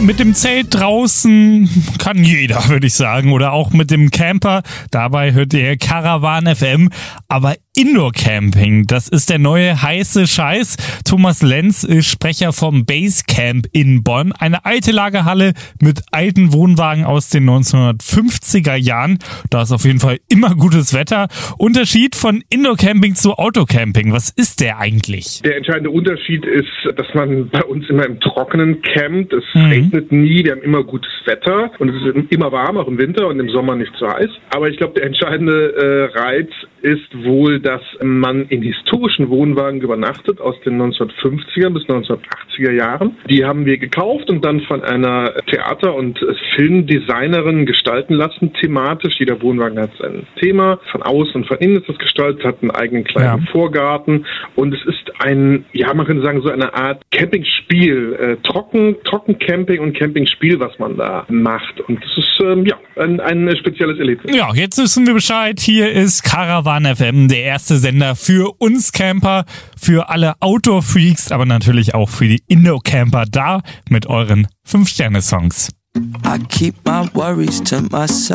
Mit dem Zelt draußen kann jeder, würde ich sagen. Oder auch mit dem Camper. Dabei hört ihr Caravan FM. Aber Indoor-Camping, das ist der neue heiße Scheiß. Thomas Lenz ist Sprecher vom Basecamp in Bonn. Eine alte Lagerhalle mit alten Wohnwagen aus den 1950er Jahren. Da ist auf jeden Fall immer gutes Wetter. Unterschied von Indoor-Camping zu Outdoor-Camping. Was ist der eigentlich? Der entscheidende Unterschied ist, dass man bei uns immer im Trockenen campt. Es regnet nie, wir haben immer gutes Wetter und es ist immer warm, auch im Winter und im Sommer nicht so heiß. Aber ich glaube, der entscheidende Reiz ist wohl, dass man in historischen Wohnwagen übernachtet aus den 1950er bis 1980er Jahren. Die haben wir gekauft und dann von einer Theater- und Filmdesignerin gestalten lassen, thematisch. Jeder Wohnwagen hat sein Thema. Von außen und von innen ist das gestaltet, hat einen eigenen kleinen Vorgarten und es ist ein, man könnte sagen, so eine Art Campingspiel, Trockencamping und Campingspiel, was man da macht. Und das ist ein spezielles Erlebnis. Ja, jetzt wissen wir Bescheid. Hier ist Caravan FM, der erste Sender für uns Camper, für alle Outdoor-Freaks, aber natürlich auch für die Indoor-Camper da mit euren 5-Sterne-Songs. I keep my worries to myself.